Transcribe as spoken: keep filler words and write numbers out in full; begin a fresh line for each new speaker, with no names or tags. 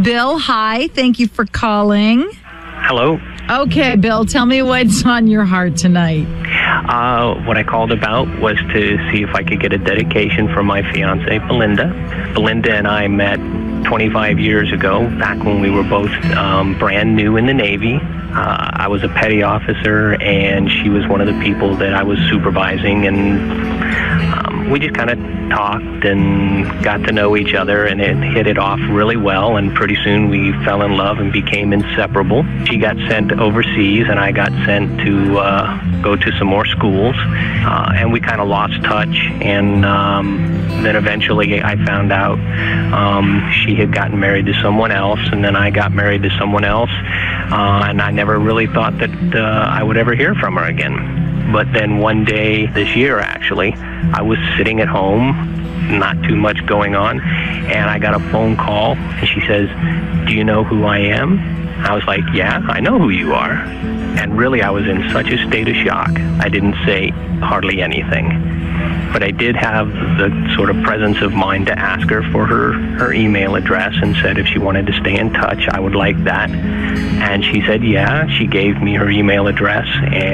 Bill, hi. Thank you for calling.
Hello.
Okay, Bill, tell me what's on your heart tonight.
Uh, what I called about was to see if I could get a dedication from my fiancée, Belinda. Belinda and I met twenty-five years ago, back when we were both um, brand new in the Navy. Uh, I was a petty officer, and she was one of the people that I was supervising, and um, we just kind of talked and got to know each other, and it hit it off really well, and pretty soon we fell in love and became inseparable. She got sent overseas, and I got sent to uh, go to some more schools, uh, and we kind of lost touch, and um, then eventually I found out um, she had gotten married to someone else, and then I got married to someone else, uh, and I never really thought that uh, I would ever hear from her again. But then one day this year, actually, I was sitting at home, not too much going on, and I got a phone call, and she says, "Do you know who I am?" I was like, "Yeah, I know who you are." And really, I was in such a state of shock, I didn't say hardly anything. But I did have the sort of presence of mind to ask her for her, her email address, and said if she wanted to stay in touch, I would like that. And she said, yeah. She gave me her email address, and